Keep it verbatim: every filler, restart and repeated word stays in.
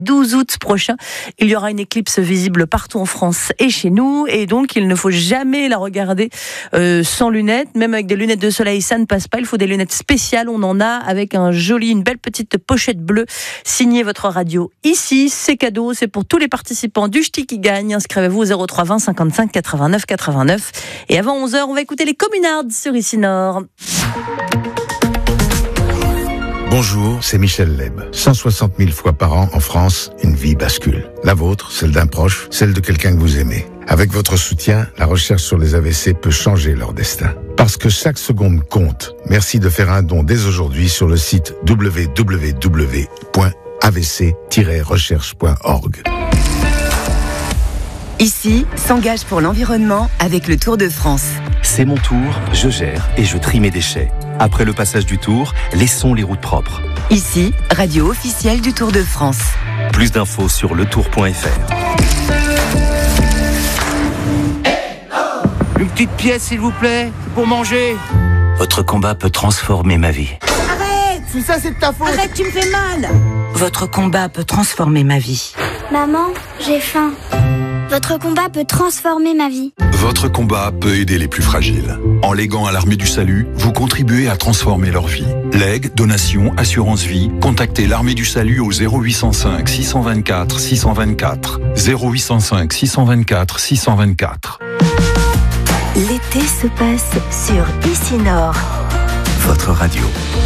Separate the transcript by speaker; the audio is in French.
Speaker 1: douze août prochain, il y aura une éclipse visible partout en France et chez nous, et donc il ne faut jamais la regarder euh, sans lunettes, même avec des lunettes de soleil, ça ne passe pas. Il faut des lunettes spéciales, on en a avec un joli, une belle petite pochette bleue signée votre radio. Ici, c'est cadeau, c'est pour tous les participants du Ch'ti qui gagne. Inscrivez-vous au zéro trois vingt cinquante-cinq quatre-vingt-neuf quatre-vingt-neuf. Et avant onze heures, on va écouter les Communards sur Ici Nord.
Speaker 2: Bonjour, c'est Michel Leb. cent soixante mille fois par an en France, une vie bascule. La vôtre, celle d'un proche, celle de quelqu'un que vous aimez. Avec votre soutien, la recherche sur les A V C peut changer leur destin. Parce que chaque seconde compte. Merci de faire un don dès aujourd'hui sur le site w w w point a v c tiret recherche point org.
Speaker 3: Ici, s'engage pour l'environnement avec le Tour de France.
Speaker 4: C'est mon tour, je gère et je trie mes déchets. Après le passage du Tour, laissons les routes propres.
Speaker 3: Ici, radio officielle du Tour de France.
Speaker 4: Plus d'infos sur le tour point f r.
Speaker 5: Une petite pièce, s'il vous plaît, pour manger.
Speaker 6: Votre combat peut transformer ma vie.
Speaker 5: Arrête, tout ça c'est de ta faute.
Speaker 7: Arrête, tu me fais mal.
Speaker 6: Votre combat peut transformer ma vie.
Speaker 8: Maman, j'ai faim. Votre combat peut transformer ma vie.
Speaker 9: Votre combat peut aider les plus fragiles. En léguant à l'Armée du Salut, vous contribuez à transformer leur vie. Legs, donations, assurance vie, contactez l'Armée du Salut au zéro huit cent cinq six cent vingt-quatre six cent vingt-quatre. zéro huit cent cinq six cent vingt-quatre six cent vingt-quatre.
Speaker 3: L'été se passe sur Ici Nord.
Speaker 6: Votre radio.